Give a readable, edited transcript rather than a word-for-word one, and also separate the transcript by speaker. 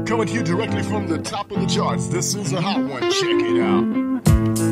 Speaker 1: Coming to you directly from the top of the charts. This is a hot one. Check it out.